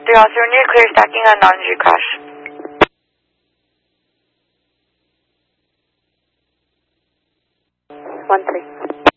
13 Neil, clear stacking and non-G crash. 13.